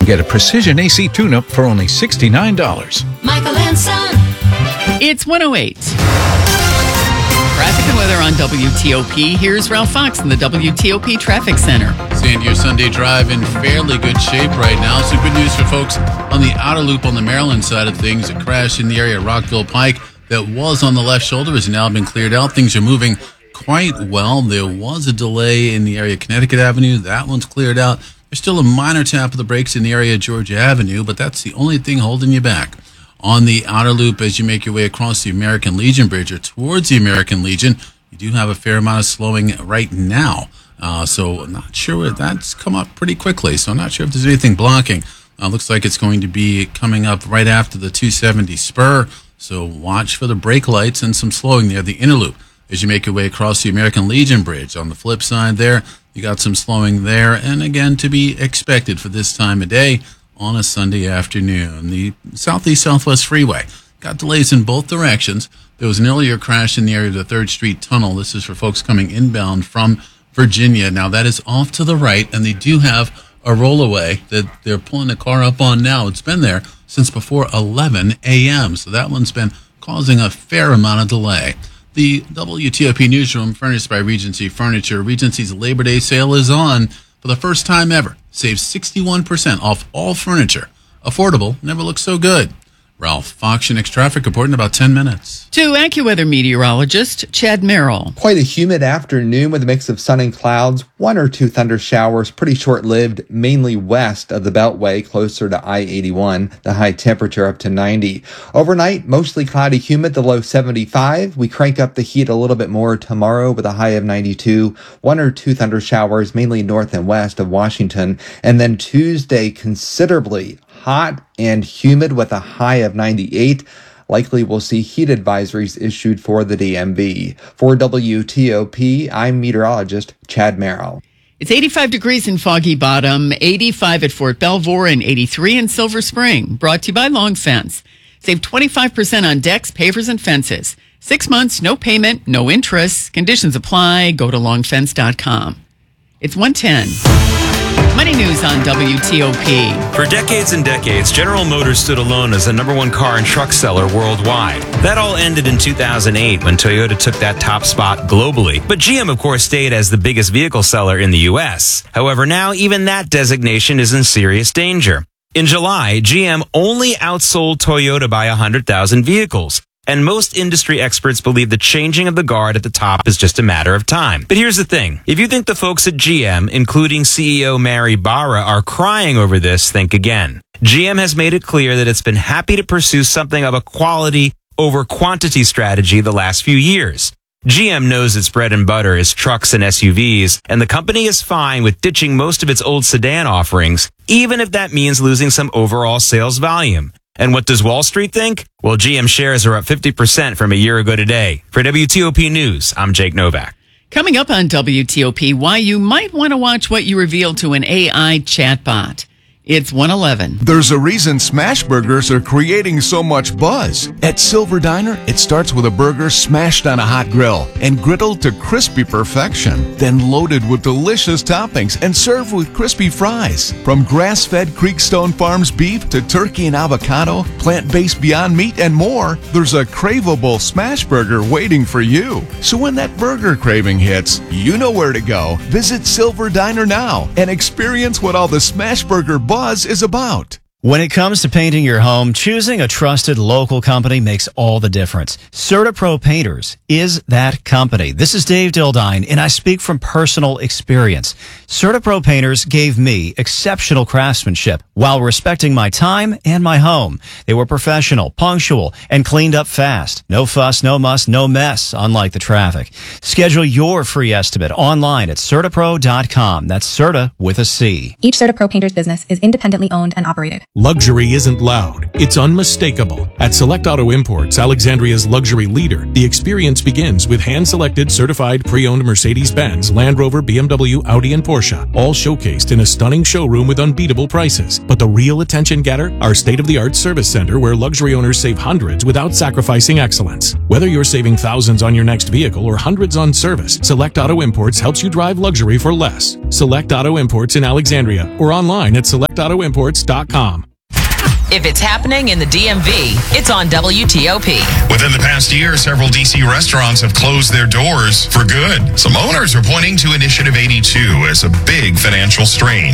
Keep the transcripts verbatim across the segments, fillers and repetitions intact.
Get a precision A C tune-up for only sixty-nine dollars. Michael and Son. It's one oh eight. Traffic and weather on W T O P. Here's Ralph Fox in the W T O P Traffic Center. Sandier Sunday Drive in fairly good shape right now. Some good news for folks on the outer loop on the Maryland side of things. A crash in the area of Rockville Pike that was on the left shoulder has now been cleared out. Things are moving quite well. There was a delay in the area of Connecticut Avenue. That one's cleared out. There's still a minor tap of the brakes in the area of Georgia Avenue, but that's the only thing holding you back. On the outer loop, as you make your way across the American Legion Bridge or towards the American Legion, you do have a fair amount of slowing right now. Uh, so not sure. That's come up pretty quickly, so I'm not sure if there's anything blocking. Uh, looks like it's going to be coming up right after the two seventy spur, so watch for the brake lights and some slowing there, the inner loop, as you make your way across the American Legion Bridge. On the flip side there, you got some slowing there, and again, to be expected for this time of day on a Sunday afternoon. The Southeast Southwest Freeway got delays in both directions. There was an earlier crash in the area of the third Street Tunnel. This is for folks coming inbound from Virginia. Now, that is off to the right, and they do have a rollaway that they're pulling the car up on now. It's been there since before eleven a.m., so that one's been causing a fair amount of delay. The W T O P Newsroom, furnished by Regency Furniture. Regency's Labor Day sale is on for the first time ever. Save sixty-one percent off all furniture. Affordable, never looks so good. Ralph Fox, your next traffic report in about ten minutes. To AccuWeather meteorologist Chad Merrill. Quite a humid afternoon with a mix of sun and clouds. One or two thunder showers, pretty short-lived, mainly west of the Beltway, closer to I eighty-one. The high temperature up to ninety. Overnight, mostly cloudy, humid, the low seventy-five. We crank up the heat a little bit more tomorrow with a high of ninety-two. One or two thunder showers, mainly north and west of Washington. And then Tuesday, considerably hot and humid with a high of ninety-eight. Likely we'll see heat advisories issued for the D M V. For W T O P, I'm meteorologist Chad Merrill. It's eighty-five degrees in Foggy Bottom, eighty-five at Fort Belvoir, and eighty-three in Silver Spring. Brought to you by Long Fence. Save twenty-five percent on decks, pavers, and fences. Six months, no payment, no interest. Conditions apply. Go to long fence dot com. It's one ten. Money News on W T O P. For decades and decades, General Motors stood alone as the number one car and truck seller worldwide. That all ended in two thousand eight when Toyota took that top spot globally. But G M, of course, stayed as the biggest vehicle seller in the U S. However, now even that designation is in serious danger. In July, G M only outsold Toyota by one hundred thousand vehicles. And most industry experts believe the changing of the guard at the top is just a matter of time. But here's the thing. If you think the folks at G M, including C E O Mary Barra, are crying over this, think again. G M has made it clear that it's been happy to pursue something of a quality over quantity strategy the last few years. G M knows its bread and butter is trucks and S U Vs, and the company is fine with ditching most of its old sedan offerings, even if that means losing some overall sales volume. And what does Wall Street think? Well, G M shares are up fifty percent from a year ago today. For W T O P News, I'm Jake Novak. Coming up on W T O P, why you might want to watch what you reveal to an A I chatbot. It's one eleven. There's a reason smash burgers are creating so much buzz. At Silver Diner, it starts with a burger smashed on a hot grill and griddled to crispy perfection, then loaded with delicious toppings and served with crispy fries. From grass-fed Creekstone Farms beef to turkey and avocado, plant-based Beyond Meat, and more, there's a craveable smash burger waiting for you. So when that burger craving hits, you know where to go. Visit Silver Diner now and experience what all the smash burger buzz is about. When it comes to painting your home, choosing a trusted local company makes all the difference. CertaPro Painters is that company. This is Dave Dildine, and I speak from personal experience. CertaPro Painters gave me exceptional craftsmanship while respecting my time and my home. They were professional, punctual, and cleaned up fast. No fuss, no muss, no mess, unlike the traffic. Schedule your free estimate online at CertaPro dot com. That's Certa with a C. Each CertaPro Painters business is independently owned and operated. Luxury isn't loud, it's unmistakable. At Select Auto Imports, Alexandria's luxury leader, the experience begins with hand-selected, certified, pre-owned Mercedes-Benz, Land Rover, B M W, Audi, and Porsche Porsche, all showcased in a stunning showroom with unbeatable prices. But the real attention getter? Our state-of-the-art service center where luxury owners save hundreds without sacrificing excellence. Whether you're saving thousands on your next vehicle or hundreds on service, Select Auto Imports helps you drive luxury for less. Select Auto Imports in Alexandria or online at select auto imports dot com. If it's happening in the D M V, it's on W T O P. Within the past year, several D C restaurants have closed their doors for good. Some owners are pointing to Initiative eighty-two as a big financial strain.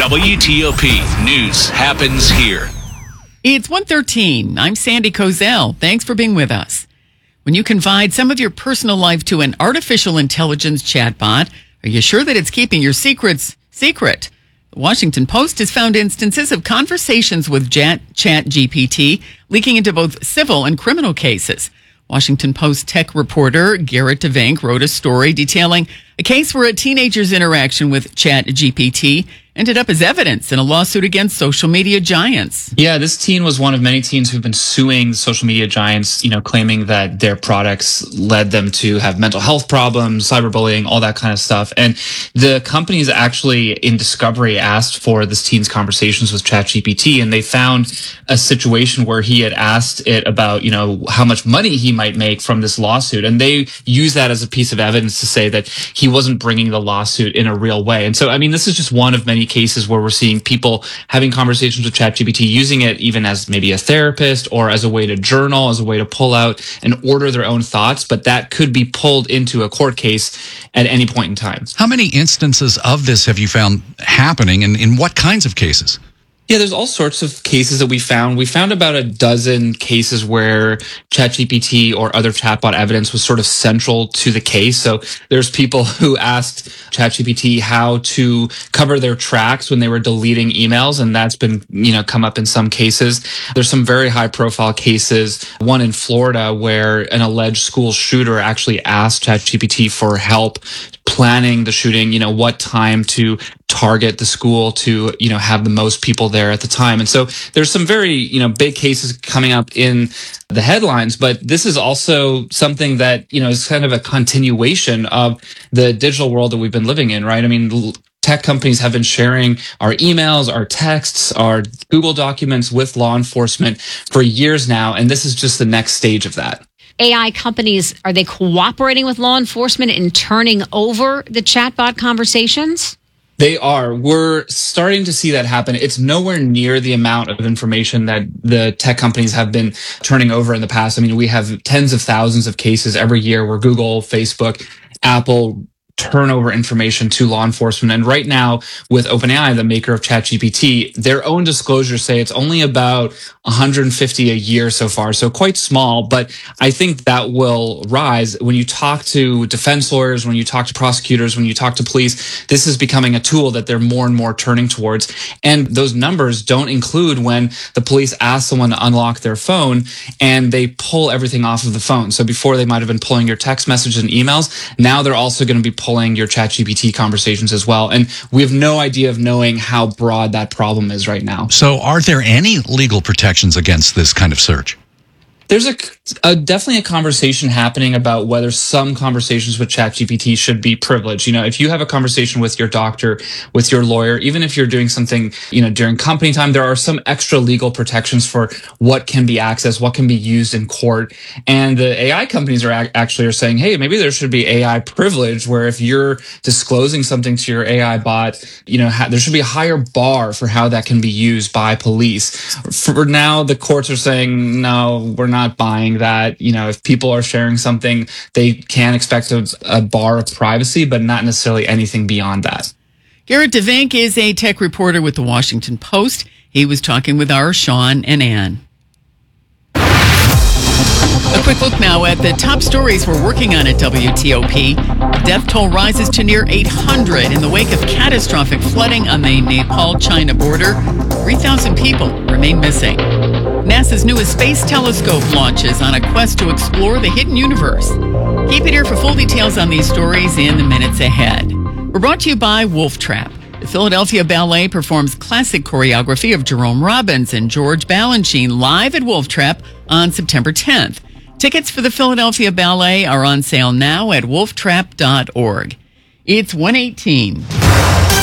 W T O P News happens here. It's one thirteen. I'm Sandy Kozel. Thanks for being with us. When you confide some of your personal life to an artificial intelligence chatbot, are you sure that it's keeping your secrets secret? The Washington Post has found instances of conversations with Chat G P T leaking into both civil and criminal cases. Washington Post tech reporter Garrett DeVank wrote a story detailing a case where a teenager's interaction with Chat G P T ended up as evidence in a lawsuit against social media giants. Yeah, this teen was one of many teens who've been suing social media giants, you know, claiming that their products led them to have mental health problems, cyberbullying, all that kind of stuff. And the companies actually in discovery asked for this teen's conversations with ChatGPT, and they found a situation where he had asked it about, you know, how much money he might make from this lawsuit. And they used that as a piece of evidence to say that he wasn't bringing the lawsuit in a real way. And so, I mean, this is just one of many cases where we're seeing people having conversations with ChatGPT, using it even as maybe a therapist or as a way to journal, as a way to pull out and order their own thoughts. But that could be pulled into a court case at any point in time. How many instances of this have you found happening, and in what kinds of cases? Yeah, there's all sorts of cases that we found. We found about a dozen cases where ChatGPT or other chatbot evidence was sort of central to the case. So there's people who asked ChatGPT how to cover their tracks when they were deleting emails, and that's been, you know, come up in some cases. There's some very high profile cases. One in Florida where an alleged school shooter actually asked ChatGPT for help planning the shooting, you know, what time to target the school to, you know, have the most people there at the time. And so there's some very, you know, big cases coming up in the headlines, but this is also something that, you know, is kind of a continuation of the digital world that we've been living in, right? I mean, tech companies have been sharing our emails, our texts, our Google documents with law enforcement for years now, and this is just the next stage of that. A I companies, are they cooperating with law enforcement in turning over the chatbot conversations? They are. We're starting to see that happen. It's nowhere near the amount of information that the tech companies have been turning over in the past. I mean, we have tens of thousands of cases every year where Google, Facebook, Apple turn over information to law enforcement. And right now, with OpenAI, the maker of ChatGPT, their own disclosures say it's only about one hundred fifty a year so far, so quite small. But I think that will rise. When you talk to defense lawyers, when you talk to prosecutors, when you talk to police, this is becoming a tool that they're more and more turning towards. And those numbers don't include when the police ask someone to unlock their phone and they pull everything off of the phone. So before they might have been pulling your text messages and emails, now they're also going to be pulling your ChatGPT conversations as well. And we have no idea of knowing how broad that problem is right now. So are there any legal protections against this kind of search? There's a, a definitely a conversation happening about whether some conversations with ChatGPT should be privileged. You know, if you have a conversation with your doctor, with your lawyer, even if you're doing something, you know, during company time, there are some extra legal protections for what can be accessed, what can be used in court. And the A I companies are ac- actually are saying, hey, maybe there should be A I privilege, where if you're disclosing something to your A I bot, you know, ha- there should be a higher bar for how that can be used by police. For now, the courts are saying, no, we're not not buying that. You know, if people are sharing something, they can expect a, a bar of privacy, but not necessarily anything beyond that. Garrett DeVank is a tech reporter with the Washington Post. He was talking with our Sean and Ann. A quick look now at the top stories we're working on at W T O P. Death toll rises to near eight hundred in the wake of catastrophic flooding on the Nepal-China border. three thousand people remain missing. NASA's newest space telescope launches on a quest to explore the hidden universe. Keep it here for full details on these stories in the minutes ahead. We're brought to you by Wolf Trap. The Philadelphia Ballet performs classic choreography of Jerome Robbins and George Balanchine live at Wolf Trap on September tenth. Tickets for the Philadelphia Ballet are on sale now at wolf trap dot org. It's one eighteen.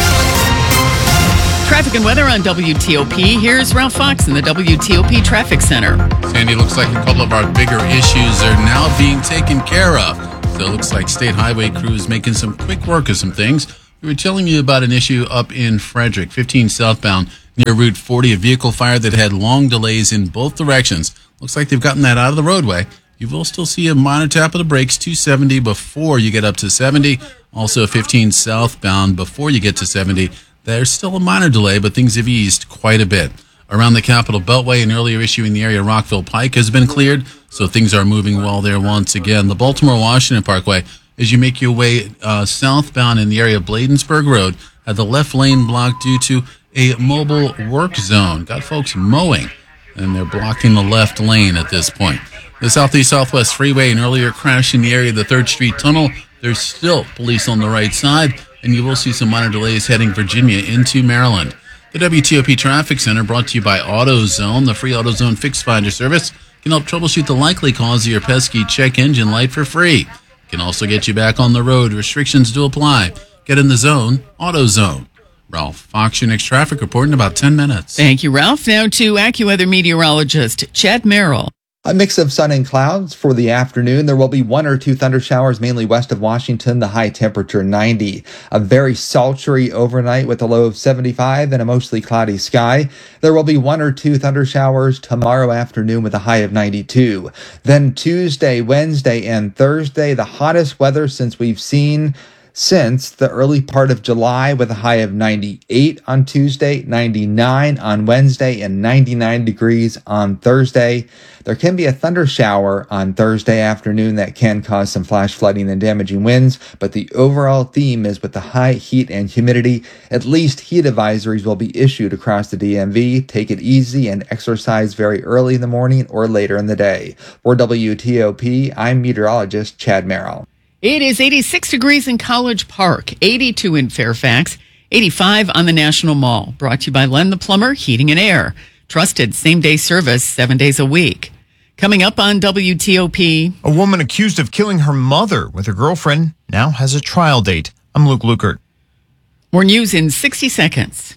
Traffic and weather on W T O P. Here's Ralph Fox in the W T O P Traffic Center. Sandy, looks like a couple of our bigger issues are now being taken care of. So it looks like state highway crews making some quick work of some things. We were telling you about an issue up in Frederick, fifteen southbound near Route forty, a vehicle fire that had long delays in both directions. Looks like they've gotten that out of the roadway. You will still see a minor tap of the brakes, two seventy before you get up to seventy. Also fifteen southbound before you get to seventy. There's still a minor delay, but things have eased quite a bit. Around the Capitol Beltway, an earlier issue in the area, Rockville Pike, has been cleared, so things are moving well there once again. The Baltimore-Washington Parkway, as you make your way uh, southbound in the area of Bladensburg Road, had the left lane blocked due to a mobile work zone. Got folks mowing, and they're blocking the left lane at this point. The Southeast-Southwest Freeway, an earlier crash in the area of the third Street Tunnel. There's still police on the right side, and you will see some minor delays heading Virginia into Maryland. The W T O P Traffic Center, brought to you by AutoZone. The free AutoZone Fix Finder service can help troubleshoot the likely cause of your pesky check engine light for free. Can also get you back on the road. Restrictions do apply. Get in the zone, AutoZone. Ralph Fox, your next traffic report in about ten minutes. Thank you, Ralph. Now to AccuWeather meteorologist Chad Merrill. A mix of sun and clouds for the afternoon. There will be one or two thunder showers, mainly west of Washington, the high temperature ninety. A very sultry overnight with a low of seventy-five and a mostly cloudy sky. There will be one or two thunder showers tomorrow afternoon with a high of ninety-two. Then Tuesday, Wednesday, and Thursday, the hottest weather since we've seen since the early part of July, with a high of ninety-eight on Tuesday, ninety-nine on Wednesday, and ninety-nine degrees on Thursday. There can be a thunder shower on Thursday afternoon that can cause some flash flooding and damaging winds, but the overall theme is with the high heat and humidity, at least heat advisories will be issued across the D M V. Take it easy and exercise very early in the morning or later in the day. For W T O P, I'm meteorologist Chad Merrill. It is eighty-six degrees in College Park, eighty-two in Fairfax, eighty-five on the National Mall. Brought to you by Len the Plumber, Heating and Air. Trusted same-day service seven days a week. Coming up on W T O P. A woman accused of killing her mother with her girlfriend now has a trial date. I'm Luke Lukert. More news in sixty seconds.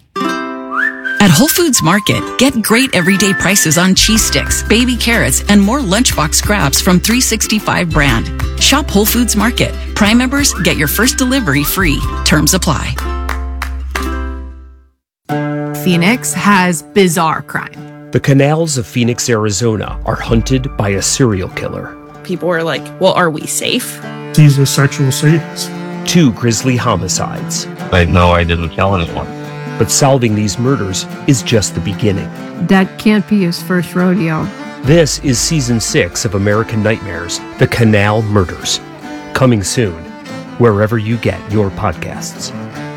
At Whole Foods Market, get great everyday prices on cheese sticks, baby carrots, and more lunchbox scraps from three sixty-five brand. Shop Whole Foods Market. Prime members get your first delivery free. Terms apply. Phoenix has bizarre crime. The canals of Phoenix, Arizona are hunted by a serial killer. People were like, well, are we safe? He's a sexual sadist. Two grisly homicides. I know I didn't kill anyone. But solving these murders is just the beginning. That can't be his first rodeo. This is season six of American Nightmares, The Canal Murders. Coming soon, wherever you get your podcasts.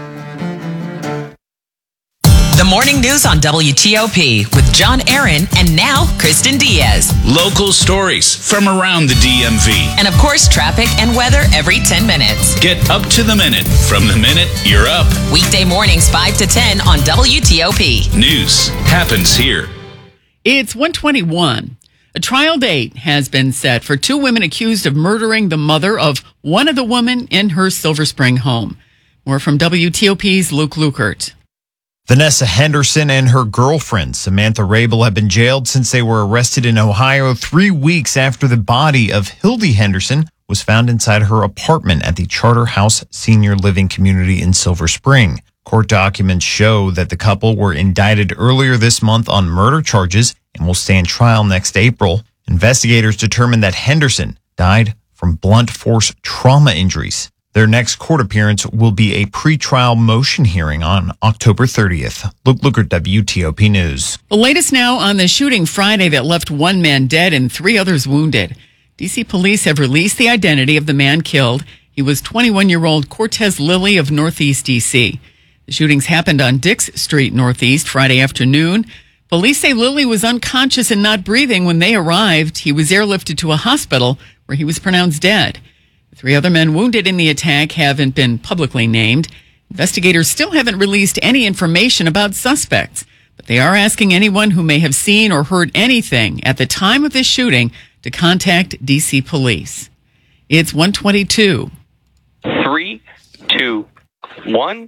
The morning news on W T O P with John Aaron and now Kristen Diaz. Local stories from around the D M V. And of course, traffic and weather every ten minutes. Get up to the minute from the minute you're up. Weekday mornings five to ten on W T O P. News happens here. It's one twenty-one. A trial date has been set for two women accused of murdering the mother of one of the women in her Silver Spring home. More from W T O P's Luke Lukert. Vanessa Henderson and her girlfriend, Samantha Rabel, have been jailed since they were arrested in Ohio three weeks after the body of Hildy Henderson was found inside her apartment at the Charter House Senior Living Community in Silver Spring. Court documents show that the couple were indicted earlier this month on murder charges and will stand trial next April. Investigators determined that Henderson died from blunt force trauma injuries. Their next court appearance will be a pretrial motion hearing on October thirtieth. Luke Lukert, W T O P News. The latest now on the shooting Friday that left one man dead and three others wounded. D C police have released the identity of the man killed. He was twenty-one-year-old Cortez Lilly of Northeast D C. The shootings happened on Dix Street Northeast Friday afternoon. Police say Lilly was unconscious and not breathing when they arrived. He was airlifted to a hospital where he was pronounced dead. The three other men wounded in the attack haven't been publicly named. Investigators still haven't released any information about suspects, but they are asking anyone who may have seen or heard anything at the time of this shooting to contact D C police. It's one twenty-two. Three, two, one,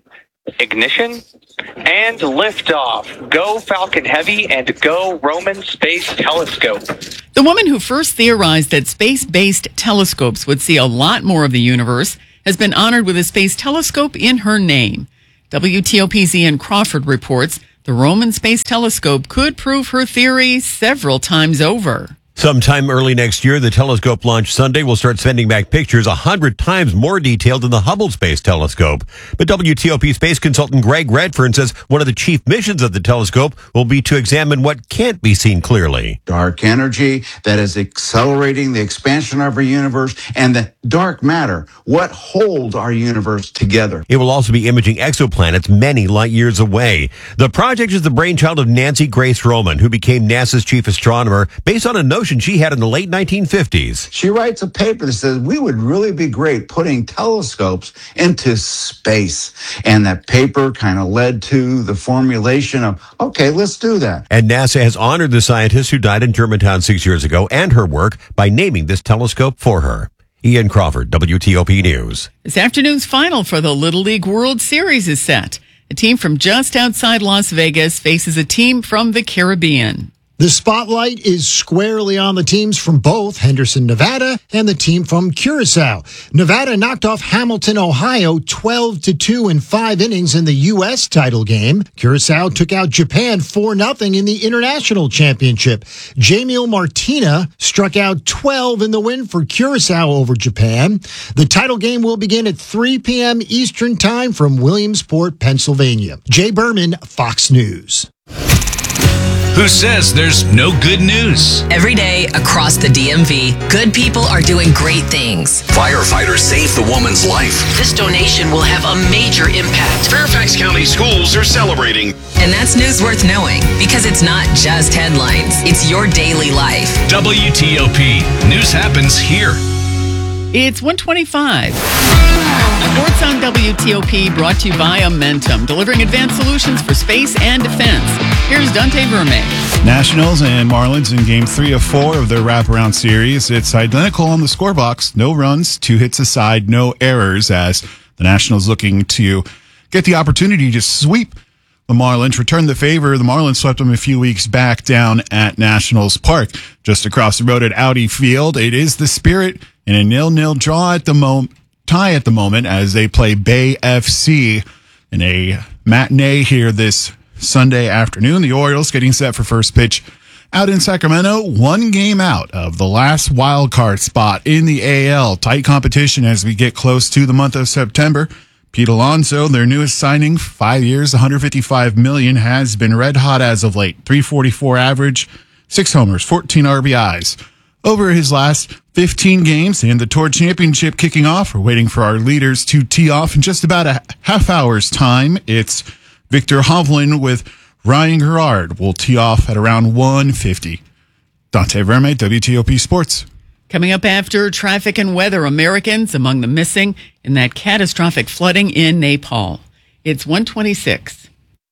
Ignition and liftoff. Go Falcon Heavy and go Roman Space Telescope. The woman who first theorized that space-based telescopes would see a lot more of the universe has been honored with a space telescope in her name. W T O P's Ian Crawford reports the Roman Space Telescope could prove her theory several times over. Sometime early next year, the telescope launch Sunday will start sending back pictures a hundred times more detailed than the Hubble Space Telescope. But W T O P space consultant Greg Redfern says one of the chief missions of the telescope will be to examine what can't be seen clearly. Dark energy that is accelerating the expansion of our universe, and the dark matter, what holds our universe together. It will also be imaging exoplanets many light years away. The project is the brainchild of Nancy Grace Roman, who became NASA's chief astronomer based on a notion she had in the late nineteen fifties. She writes a paper that says we would really be great putting telescopes into space. And that paper kind of led to the formulation of, okay, let's do that. And NASA has honored the scientist who died in Germantown six years ago and her work by naming this telescope for her. Ian Crawford, W T O P News. This afternoon's final for the Little League World Series is set. A team from just outside Las Vegas faces a team from the Caribbean. The spotlight is squarely on the teams from both Henderson, Nevada, and the team from Curacao. Nevada knocked off Hamilton, Ohio, twelve to two in five innings in the U S title game. Curacao took out Japan four nothing in the International Championship. Jamiel Martina struck out twelve in the win for Curacao over Japan. The title game will begin at three p.m. Eastern Time from Williamsport, Pennsylvania. Jay Berman, Fox News. Who says there's no good news? Every day across the D M V, good people are doing great things. Firefighters saved the woman's life. This donation will have a major impact. Fairfax County schools are celebrating. And that's news worth knowing, because it's not just headlines. It's your daily life. W T O P. News happens here. It's one twenty-five. Sports on W T O P brought to you by Amentum, delivering advanced solutions for space and defense. Here's Dante Verme. Nationals and Marlins in game three of four of their wraparound series. It's identical on the scorebox. No runs, two hits aside, no errors, as the Nationals looking to get the opportunity to sweep the Marlins, return the favor. The Marlins swept them a few weeks back down at Nationals Park. Just across the road at Audi Field, it is the Spirit in a nil-nil draw at the moment. Tie at the moment as they play Bay F C in a matinee here this Sunday afternoon. The Orioles getting set for first pitch out in Sacramento, one game out of the last wild card spot in the A L. Tight competition as we get close to the month of September. Pete Alonso, their newest signing, five years, one hundred fifty-five million dollars, has been red hot as of late. three forty-four average, six homers, fourteen R B Is. Over his last fifteen games and the Tour Championship kicking off, we're waiting for our leaders to tee off in just about a half hour's time. It's Victor Hovland with Ryan Gerard will tee off at around one fifty. Dante Verme, W T O P Sports. Coming up after traffic and weather, Americans among the missing in that catastrophic flooding in Nepal. It's one twenty-six.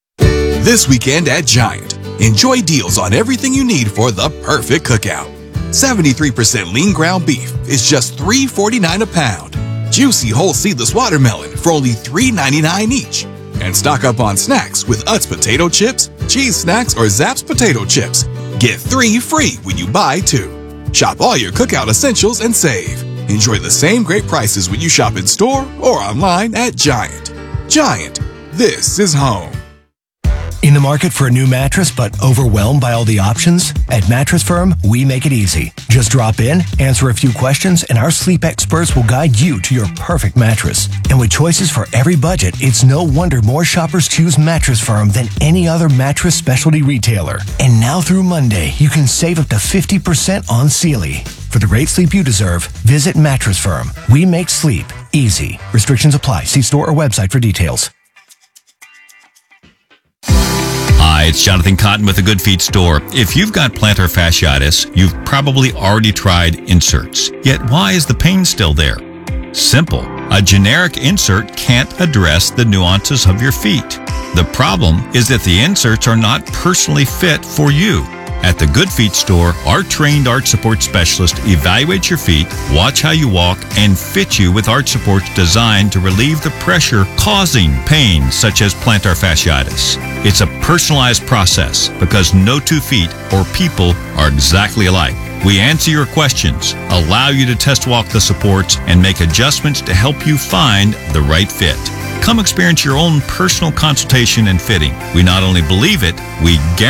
This weekend at Giant, enjoy deals on everything you need for the perfect cookout. seventy-three percent lean ground beef is just three forty-nine a pound. Juicy whole seedless watermelon for only three ninety-nine each. And stock up on snacks with Utz potato chips, cheese snacks, or Zapp's potato chips. Get three free when you buy two. Shop all your cookout essentials and save. Enjoy the same great prices when you shop in store or online at Giant. Giant, this is home. In the market for a new mattress but overwhelmed by all the options? At Mattress Firm, we make it easy. Just drop in, answer a few questions, and our sleep experts will guide you to your perfect mattress. And with choices for every budget, it's no wonder more shoppers choose Mattress Firm than any other mattress specialty retailer. And now through Monday, you can save up to fifty percent on Sealy. For the great sleep you deserve, visit Mattress Firm. We make sleep easy. Restrictions apply. See store or website for details. Hi, it's Jonathan Cotton with the Good Feet Store. If you've got plantar fasciitis, you've probably already tried inserts. Yet why is the pain still there? Simple. A generic insert can't address the nuances of your feet. The problem is that the inserts are not personally fit for you. At the Good Feet store, our trained arch support specialist evaluates your feet, watch how you walk, and fit you with arch supports designed to relieve the pressure causing pain such as plantar fasciitis. It's a personalized process because no two feet or people are exactly alike. We answer your questions, allow you to test walk the supports, and make adjustments to help you find the right fit. Come experience your own personal consultation and fitting. We not only believe it, we guarantee